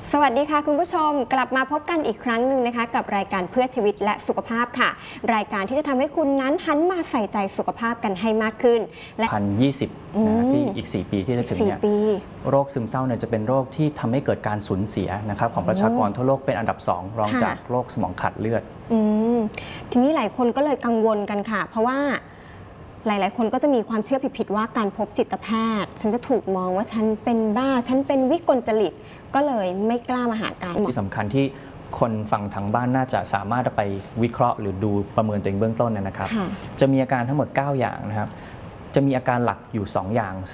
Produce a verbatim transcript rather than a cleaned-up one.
สวัสดีค่ะคุณผู้ชมกลับมาพบกันอีกครั้งหนึ่งนะคะกับรายการเพื่อชีวิตและสุขภาพค่ะรายการที่จะทำให้คุณนั้นหันมาใส่ใจสุขภาพกันให้มากขึ้นและพันยี่สิบนะที่อีกสี่ปีที่จะถึงเนี่ยโรคซึมเศร้าเนี่ยจะเป็นโรคที่ทำให้เกิดการสูญเสียนะครับของประชากรทั่วโลกเป็นอันดับสองรองจากโรคสมองขาดเลือดอืมทีนี้หลายคนก็เลยกังวลกันค่ะเพราะว่าหลายๆคนก็จะมีความเชื่อผิดๆว่าการพบจิตแพทย์ฉันจะถูกมองว่าฉันเป็นบ้าฉันเป็นวิกลจริตก็เลยไม่กล้ามาหาการที่สำคัญที่คนฟังทางบ้านน่าจะสามารถไปวิเคราะห์หรือดูประเมินตัวเองเบื้องต้นนะครับจะมีอาการทั้งหมดเก้าอย่างนะครับจะมีอาการหลักอยู่สองอย่าง